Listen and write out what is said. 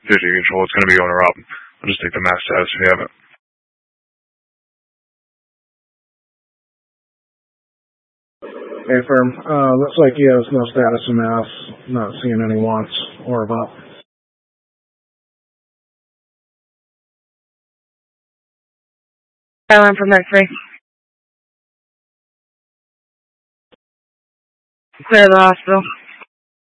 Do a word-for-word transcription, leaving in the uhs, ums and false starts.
fifty control. It's going to be owner up. I'll just take the mass status if you have it. Affirm. Uh, looks like he has no status in mass. Not seeing any wants or about. Alarm from Mercury. Clear the hospital.